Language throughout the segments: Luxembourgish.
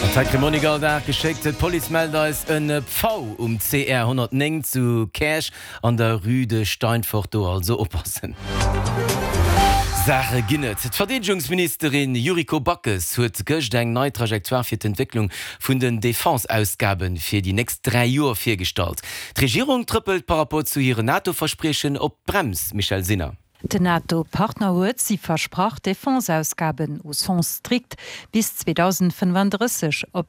Monigal geschickt Polimelder ist een V CR 109 zu Cash an der Rüde Steinfurt also oppassen. Sache ginnet. Verteidigungsministerin Yuriko Backes huet gëcht eng neue Trajektoire fir d'Entwicklung vun den Defensausgaben fir die nächst 3 Joer firstalt. Die Regierung trüppelt par rapport zu ihre NATO-Versprechen op Brems, Michael Sinner. De NATO-Partner huet sie versprach Defensausgaben aus Fonds strikt bis 2035 op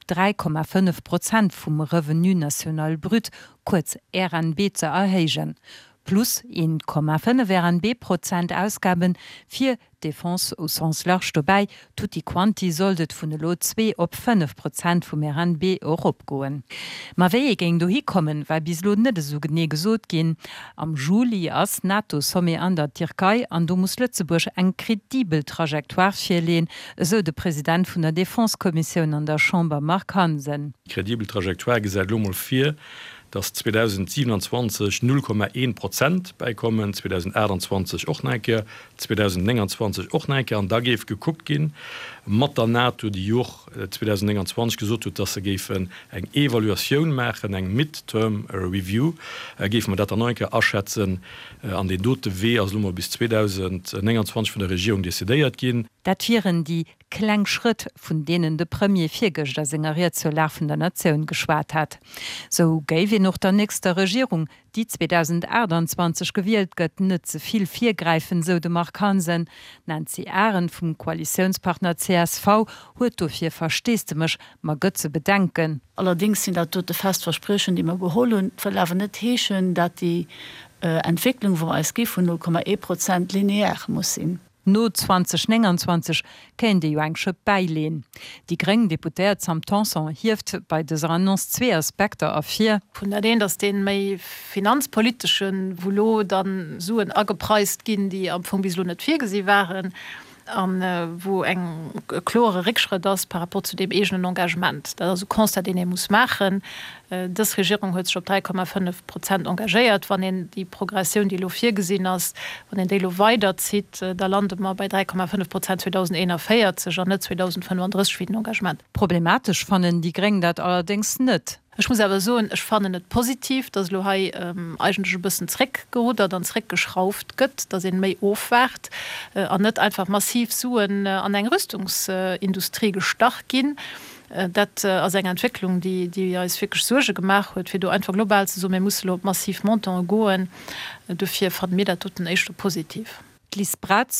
3,5% vum Revenu National Brut, kurz RNB zu erhegen. Plus 1,5 RNB% Ausgaben fir Defense au sens large dabei, tut die Quanti soldet vun de Lot 2 op 5% vum RNB Europa goen. Ma wéi geng do hi kommen, weil bis lo net so gene gesot gin. Am Juli ass NATO-Somme an der Türkei an du muss Lützeburg eng kredibel Trajektoire firleen, so de Präsident vun der Defensekommission an der Chamber Mark Hansen. Kredibel Trajektoire gesät Lummel 4. Das 2027 0,1% beikommen, 2021 auch neke, 2029 auch neke, und da geef geguckt gin, mat der NATO die Joch 2029 gesot hat, dass gefen eng Evaluation machen, eng Midterm Review, geef man dat neke erschätzen an den dote W als Nummer bis 2029 von der Regierung desideiert gin. Datieren die Klangschritt, von denen de Premier Viergech der Sängerie zur Larven der Nation geschwart hat. So gäi noch der nächste Regierung, die 2028 gewählt gëtt net so viel viergreifen, so de Mark Hansen. Nancy Arendt vom Koalitionspartner CSV huet dofir verstehst mech ma gëtt ze bedenken. Allerdings sind dat de Festversprechen, die man geholen verlaven net heechen, dat die Entwicklung vom ASG von 0,1% linear muss sinn. No 2029 kennt die Jongsche beilehn. Die greng Deputät Sam Tanson hift bei des Annonce 2 Aspekte a 4. Von der dass den méi finanzpolitischen Volo dann suen agepreist gin, die am Fong bis net 4 gesi waren, wo eng klore Rückschritt das par rapport zu dem egenen Engagement. Also konstat den muss machen. Das Regierung huet op 3,5% engagiert, wann die Progression die Lo4 gesinn ass, wann den Delo weiterzieht, da landet man bei 3,5% 2041 an net 2035 wie Engagement. Problematisch fannnen die Greng dat allerdings net. Ich muss aber so, ich fand net positiv, dass Lohai eigentlich ein bisschen Zreck gehodert, dann Zreck geschrauft gött, dass ihn méi aufwacht, an net einfach massiv suen an eng Rüstungsindustrie gestach gin. Dat as eng Entwicklung, die als wirklich Sorge gemacht huet, fir du einfach global so muss massiv montan goen, dufir fand mir dat tot echt positiv. Lies Bratz